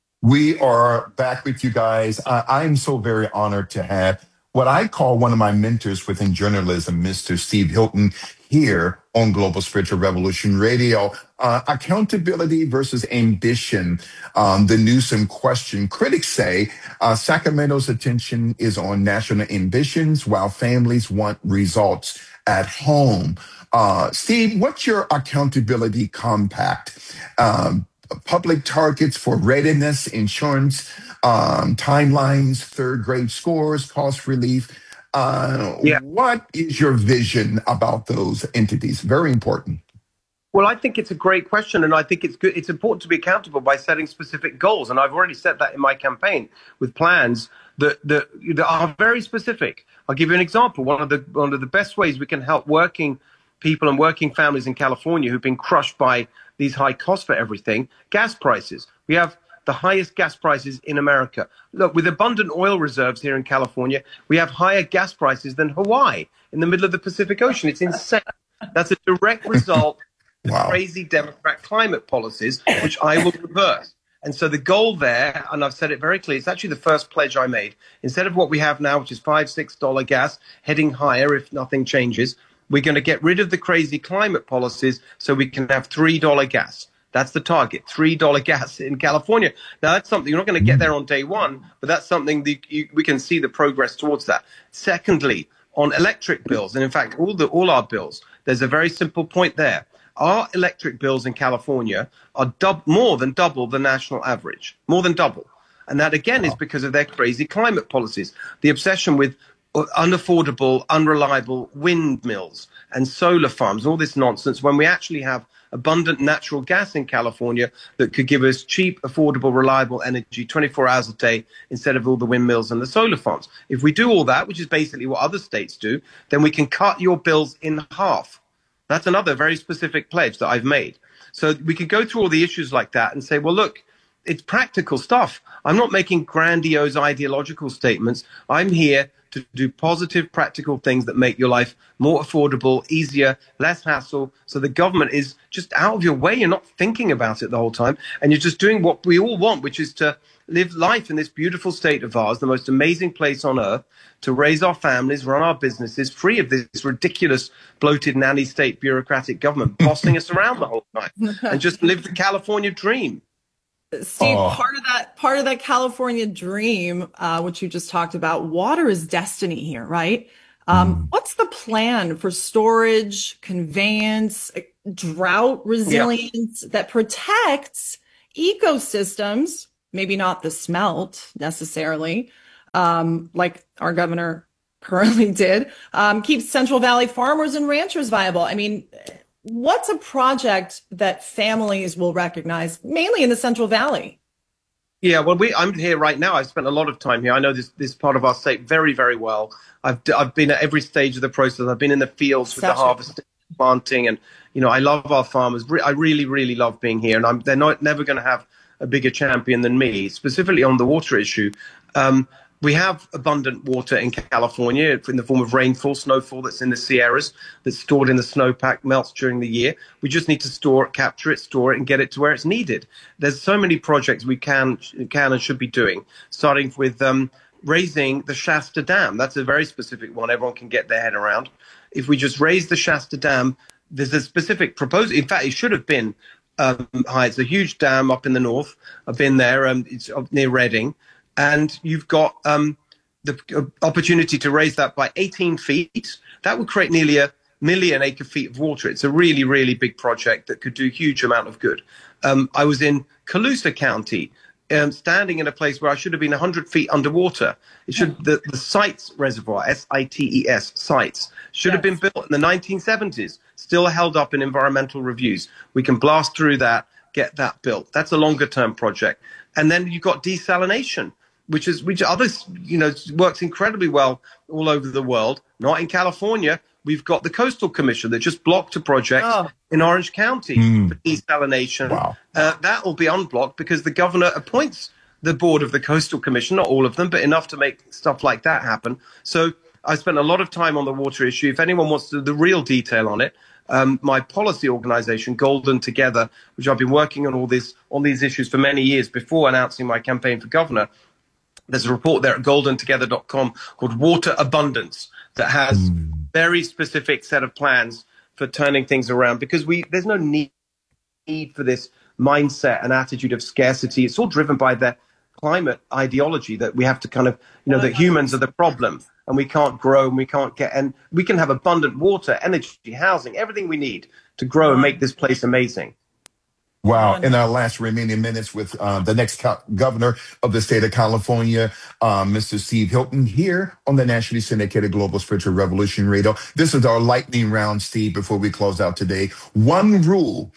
We are back with you guys. Uh, I'm so very honored to have what I call one of my mentors within journalism, Mister Steve Hilton, here on Global Spiritual Revolution Radio. Uh, accountability versus ambition, um, the Newsom question. Critics say uh, Sacramento's attention is on national ambitions while families want results at home. Uh, Steve, what's your accountability compact? Um, public targets for readiness, insurance, um, timelines, third grade scores, cost relief. Uh, yeah. What is your vision about those entities? Very important. Well, I think it's a great question, and I think it's good. It's important to be accountable by setting specific goals, and I've already set that in my campaign with plans that that, that are very specific. I'll give you an example. One of the one of the best ways we can help working people and working families in California who've been crushed by these high costs for everything, gas prices. We have the highest gas prices in America. Look, with abundant oil reserves here in California, we have higher gas prices than Hawaii in the middle of the Pacific Ocean. It's insane. That's a direct result of wow. crazy Democrat climate policies, which I will reverse. And so the goal there, and I've said it very clearly, it's actually the first pledge I made. Instead of what we have now, which is five, six dollar gas, heading higher if nothing changes, we're going to get rid of the crazy climate policies so we can have three dollar gas. That's the target, three dollar gas in California. Now, that's something, you're not going to get there on day one, but that's something that you, we can see the progress towards that. Secondly, on electric bills, and in fact, all the all our bills, there's a very simple point there. Our electric bills in California are dub- more than double the national average, more than double. And that, again, wow. is because of their crazy climate policies, the obsession with unaffordable, unreliable windmills and solar farms, all this nonsense, when we actually have abundant natural gas in California that could give us cheap, affordable, reliable energy twenty-four hours a day instead of all the windmills and the solar farms. If we do all that, which is basically what other states do, then we can cut your bills in half. That's another very specific pledge that I've made. So we could go through all the issues like that and say, well, look, it's practical stuff. I'm not making grandiose ideological statements. I'm here to do positive, practical things that make your life more affordable, easier, less hassle. So the government is just out of your way. You're not thinking about it the whole time. And you're just doing what we all want, which is to live life in this beautiful state of ours, the most amazing place on earth, to raise our families, run our businesses, free of this ridiculous, bloated, nanny state bureaucratic government bossing us around the whole time, and just live the California dream. Steve, Oh. part of that part of that California dream, uh, which you just talked about, water is destiny here, right? Um, what's the plan for storage, conveyance, eh, drought resilience that protects ecosystems? Maybe not the smelt necessarily, um, like our governor currently did. Um, keeps Central Valley farmers and ranchers viable. I mean, what's a project that families will recognize, mainly in the Central Valley? Yeah, well, we, I'm here right now. I've spent a lot of time here. I know this this part of our state very, very well. I've d- I've been at every stage of the process. I've been in the fields with the Such a- harvesting, planting, and you know, I love our farmers. Re- I really, really love being here, and I'm they're not never going to have a bigger champion than me, specifically on the water issue. Um, we have abundant water in California in the form of rainfall, snowfall that's in the Sierras, that's stored in the snowpack, melts during the year. We just need to store it, capture it, store it, and get it to where it's needed. There's so many projects we can can and should be doing, starting with um, raising the Shasta Dam. That's a very specific one everyone can get their head around. If we just raise the Shasta Dam, there's a specific proposal. In fact, it should have been um, high. It's a huge dam up in the north. I've been there. Um, it's up near Reading. And you've got um, the opportunity to raise that by eighteen feet. That would create nearly a million acre feet of water. It's a really, really big project that could do a huge amount of good. Um, I was in Colusa County, um, standing in a place where I should have been one hundred feet underwater. It should the, the Sites Reservoir, S I T E S, Sites, should have been built in the nineteen seventies, still held up in environmental reviews. We can blast through that, get that built. That's a longer term project. And then you've got desalination, which is which others, you know, works incredibly well all over the world. Not in California. We've got the Coastal Commission that just blocked a project Oh. in Orange County Mm. for desalination. Wow. Uh, that will be unblocked because the governor appoints the board of the Coastal Commission, not all of them, but enough to make stuff like that happen. So I spent a lot of time on the water issue. If anyone wants to, the real detail on it, um, my policy organization, Golden Together, which I've been working on all this on these issues for many years before announcing my campaign for governor. There's a report there at golden together dot com called Water Abundance that has Mm. very specific set of plans for turning things around, because we there's no need need for this mindset and attitude of scarcity. It's all driven by the climate ideology that we have to kind of, you know, that humans are the problem and we can't grow and we can't get, and we can have abundant water, energy, housing, everything we need to grow and make this place amazing. Wow. In our last remaining minutes with uh, the next co- governor of the state of California, um, Mister Steve Hilton, here on the nationally syndicated Global Spiritual Revolution Radio. This is our lightning round, Steve, before we close out today. One rule,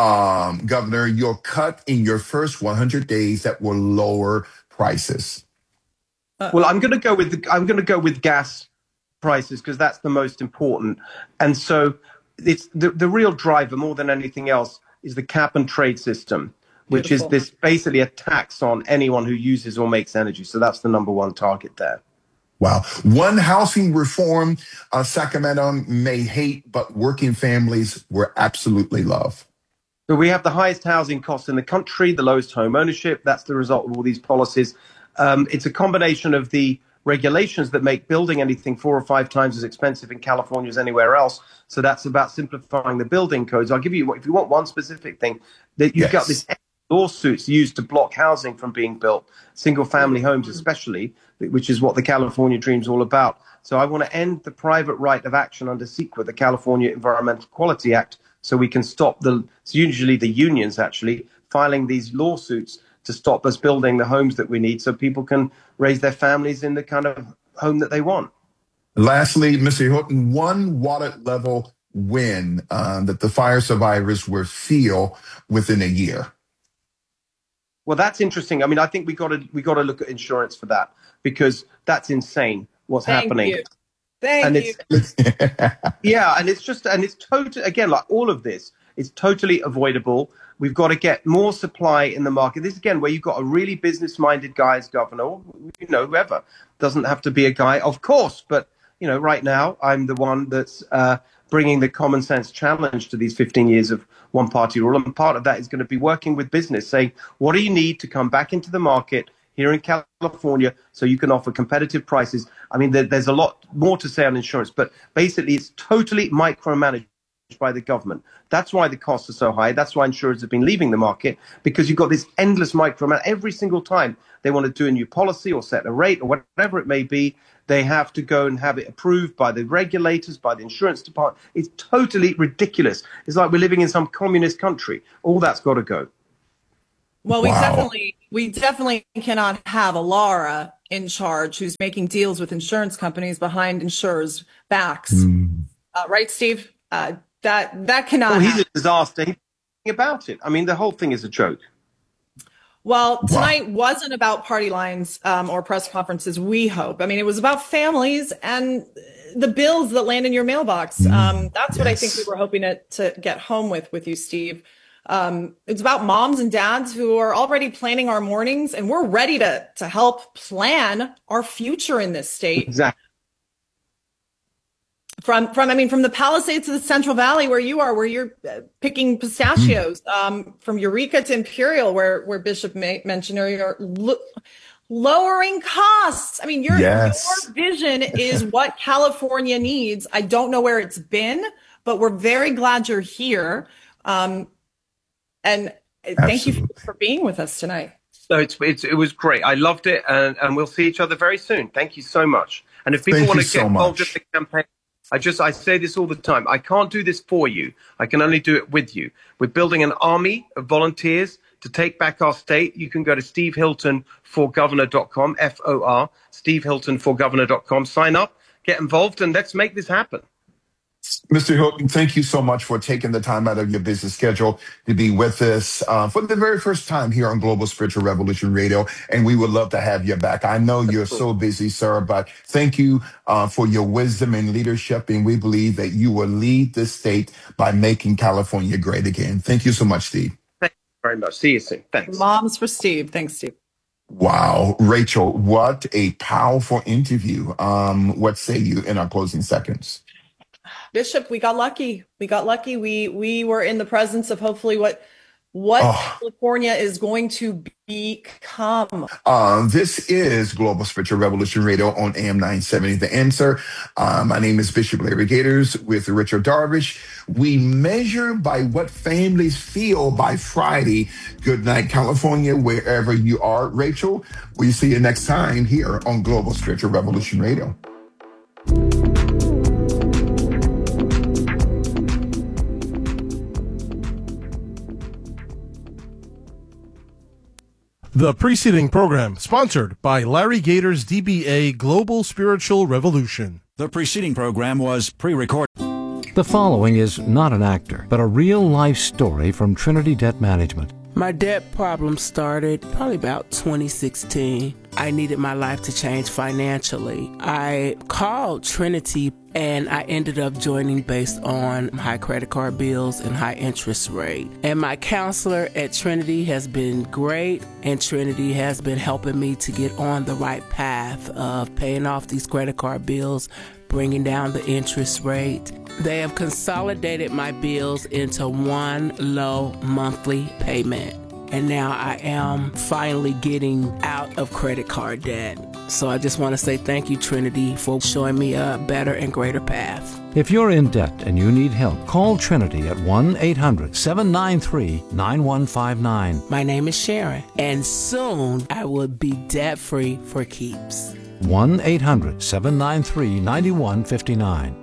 um, Governor, your cut in your first one hundred days that will lower prices. Well, I'm going to go with the, I'm going to go with gas prices because that's the most important. And so it's the, the real driver more than anything else is the cap and trade system, which Beautiful. is this basically a tax on anyone who uses or makes energy. So that's the number one target there. Wow. One housing reform uh, Sacramento may hate, but working families will absolutely love. So we have the highest housing costs in the country, the lowest home ownership. That's the result of all these policies. Um, it's a combination of the regulations that make building anything four or five times as expensive in California as anywhere else. So that's about simplifying the building codes. I'll give you, if you want one specific thing, that you've Yes. got this lawsuits used to block housing from being built, single family homes especially, which is what the California Dream is all about. So I want to end the private right of action under CEQA, the California Environmental Quality Act, so we can stop the, it's usually the unions actually, filing these lawsuits to stop us building the homes that we need so people can raise their families in the kind of home that they want. Lastly, Mister Hilton, one water level win uh, that the fire survivors will feel within a year. Well, that's interesting. I mean, I think we got to we got to look at insurance for that, because that's insane what's Thank happening. you. Thank and you. it's, it's yeah, and it's just and it's totally again like all of this, it's totally avoidable. We've got to get more supply in the market. This again, where you've got a really business-minded guy as governor, or, you know, whoever, doesn't have to be a guy, of course, but you know, right now I'm the one that's uh, bringing the common sense challenge to these fifteen years of one party rule, and part of that is going to be working with business, saying, what do you need to come back into the market here in California so you can offer competitive prices? I mean, there, there's a lot more to say on insurance, but basically it's totally micromanaged by the government. That's why the costs are so high. That's why insurers have been leaving the market, because you've got this endless micromanagement. Every single time they want to do a new policy or set a rate or whatever it may be, they have to go and have it approved by the regulators, by the insurance department. It's totally ridiculous. It's like we're living in some communist country. All that's got to go. Well, we Wow. definitely we definitely cannot have a Laura in charge who's making deals with insurance companies behind insurers' backs. Mm. Uh, right, Steve? Uh, that that cannot Well, he's happen. a disaster. He's about it. I mean, the whole thing is a joke. Well, tonight wasn't about party lines um, or press conferences, we hope. I mean, it was about families and the bills that land in your mailbox. Um, that's what I think we yes. were hoping to, to get home with with you, Steve. Um, it's about moms and dads who are already planning our mornings, and we're ready to to help plan our future in this state. Exactly. From, from, I mean, from the Palisades to the Central Valley where you are, where you're uh, picking pistachios, um, from Eureka to Imperial, where, where Bishop ma- mentioned earlier, lo- lowering costs. I mean, your, Yes. your vision is what California needs. I don't know where it's been, but we're very glad you're here. Um, and thank you Absolutely. for being with us tonight. So it's, it's it was great. I loved it, and, and we'll see each other very soon. Thank you so much. And if people Thank want you to get so involved much. in the campaign, I just I say this all the time. I can't do this for you. I can only do it with you. We're building an army of volunteers to take back our state. You can go to steve hilton for governor dot com, F O R, steve hilton for governor dot com. Sign up, get involved, and let's make this happen. Mister Hilton, thank you so much for taking the time out of your busy schedule to be with us uh, for the very first time here on Global Spiritual Revolution Radio. And we would love to have you back. I know you're so busy, sir, but thank you uh, for your wisdom and leadership. And we believe that you will lead the state by making California great again. Thank you so much, Steve. Thank you very much. See you soon. Thanks. Moms for Steve. Thanks, Steve. Wow. Rachel, what a powerful interview. Um, what say you in our closing seconds? Bishop, we got lucky. We got lucky. We we were in the presence of hopefully what what Oh. California is going to become. Uh, this is Global Spiritual Revolution Radio on A M nine seventy, The Answer. Uh, my name is Bishop Larry Gators with Richard Darvish. We measure by what families feel by Friday. Good night, California, wherever you are. Rachel, we'll see you next time here on Global Spiritual Revolution Radio. The preceding program sponsored by Larry Gator's D B A Global Spiritual Revolution. The preceding program was pre-recorded. The following is not an actor, but a real-life story from Trinity Debt Management. My debt problem started probably about twenty sixteen. I needed my life to change financially. I called Trinity and I ended up joining based on high credit card bills and high interest rate. And my counselor at Trinity has been great, and Trinity has been helping me to get on the right path of paying off these credit card bills, bringing down the interest rate. They have consolidated my bills into one low monthly payment. And now I am finally getting out of credit card debt. So I just want to say thank you, Trinity, for showing me a better and greater path. If you're in debt and you need help, call Trinity at one eight hundred seven nine three nine one five nine. My name is Sharon, and soon I will be debt-free for keeps. one eight hundred seven nine three nine one five nine.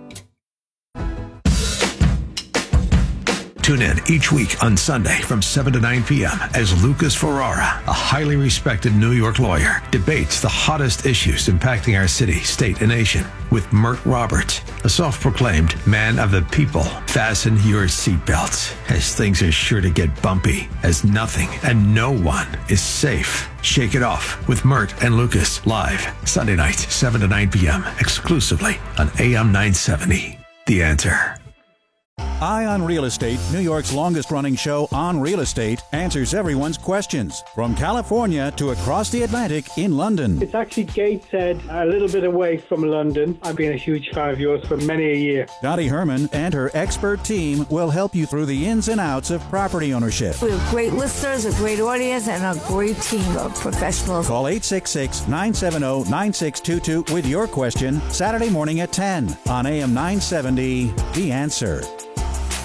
Tune in each week on Sunday from seven to nine p.m. as Lucas Ferrara, a highly respected New York lawyer, debates the hottest issues impacting our city, state, and nation with Mert Roberts, a self-proclaimed man of the people. Fasten your seatbelts, as things are sure to get bumpy, as nothing and no one is safe. Shake it off with Mert and Lucas live Sunday nights, seven to nine p.m. exclusively on A M nine seventy. The Answer. Eye on Real Estate, New York's longest-running show on real estate, answers everyone's questions from California to across the Atlantic in London. It's actually Gateshead, a little bit away from London. I've been a huge fan of yours for many a year. Dottie Herman and her expert team will help you through the ins and outs of property ownership. We have great listeners, a great audience, and a great team of professionals. Call eight six six, nine seven zero, nine six two two with your question Saturday morning at ten on A M nine seventy, The Answer.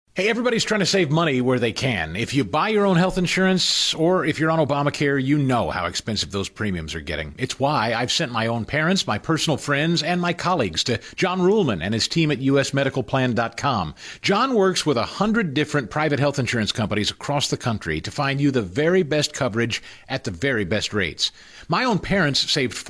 Hey, everybody's trying to save money where they can. If you buy your own health insurance or if you're on Obamacare, you know how expensive those premiums are getting. It's why I've sent my own parents, my personal friends, and my colleagues to John Ruhlman and his team at U S medical plan dot com. John works with a hundred different private health insurance companies across the country to find you the very best coverage at the very best rates. My own parents saved